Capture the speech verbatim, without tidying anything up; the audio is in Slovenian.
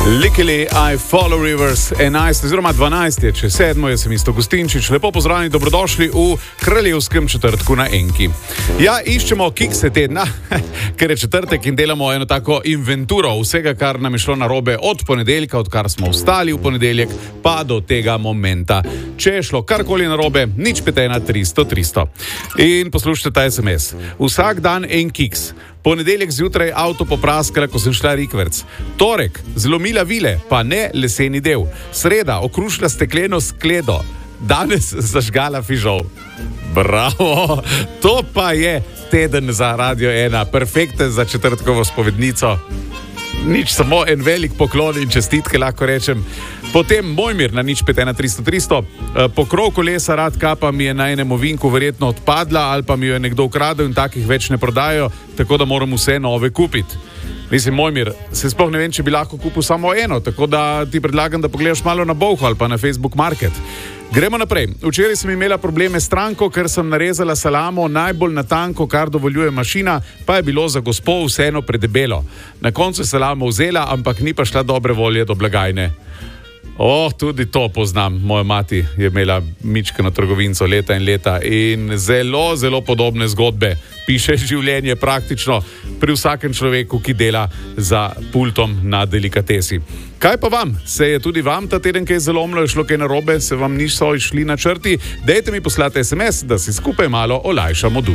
Likely I Follow Rivers, enajst oziroma dvanajst je, če sedmo, jaz sem Isto Gustinčič. Lepo pozdravljeni, dobrodošli v kraljevskem četrtku na Enki. Ja, iščemo kikse tedna, ker je četrtek in delamo eno tako inventuro vsega, kar nam je šlo narobe od ponedeljka, odkar smo vstali v ponedeljek, pa do tega momenta. Če je šlo karkoli narobe, nič pet ena tristo tristo. In poslušajte ta es em es. Vsak dan en kiks. Ponedeljek zjutraj avto popraskala, ko sem šla rikverc. Torek, zlomila vile, pa ne leseni del. Sreda, okrušila stekleno skledo. Danes zažgala fižol. Bravo, to pa je teden za Radio ena. Perfekten za četrtkovo spovednico. Nič, samo en velik poklon in čestitke, lahko rečem. Potem Mojmir na nič pet ena tristo tristo. Pokrov kolesa rad kapa mi je na enem ovinku verjetno odpadla ali pa mi jo je nekdo ukradel in takih več ne prodajo, tako da moram vse nove kupiti. Mislim, Mojmir, se sploh ne vem, če bi lahko kupil samo eno, tako da ti predlagam, da pogledaš malo na Bovho ali pa na Facebook Market. Gremo naprej. Včeraj sem imela probleme s stranko, ker sem narezala salamo najbolj na tanko, kar dovoljuje mašina, pa je bilo za gospo vseeno predebelo. Na koncu je salamo vzela, ampak ni pa šla dobre volje do blagajne. O, tudi to poznam. Moja mati je imela mičkano trgovinco leta in leta in zelo, zelo podobne zgodbe piše življenje praktično pri vsakem človeku, ki dela za pultom na delikatesi. Kaj pa vam? Se je tudi vam ta teden kaj zalomilo, je šlo kaj narobe, se vam niso išli načrti? Dajte mi poslati es em es, da si skupaj malo olajšamo dušo.